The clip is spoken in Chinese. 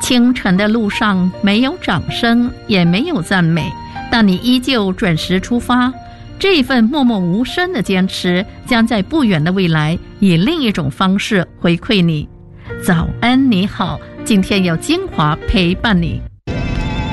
清晨的路上没有掌声，也没有赞美，但你依旧准时出发。这份默默无声的坚持，将在不远的未来以另一种方式回馈你。早安，你好，今天有精华陪伴你。